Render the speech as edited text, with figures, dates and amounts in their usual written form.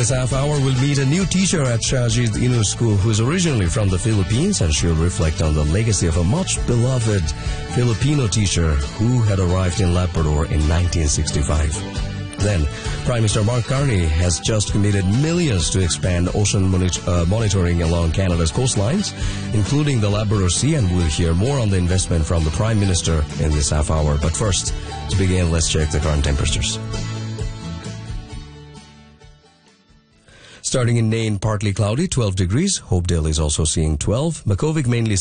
this half hour, we'll meet a new teacher at Shahjid Inu School who is originally from the Philippines, and she'll reflect on the legacy of a much beloved Filipino teacher who had arrived in Labrador in 1965. Then, Prime Minister Mark Carney has just committed millions to expand ocean monitoring along Canada's coastlines, including the Labrador Sea, and we'll hear more on the investment from the Prime Minister in this half hour. But first, to begin, let's check the current temperatures. Starting in Nain, partly cloudy, 12 degrees. Hopedale is also seeing 12. Makhovik mainly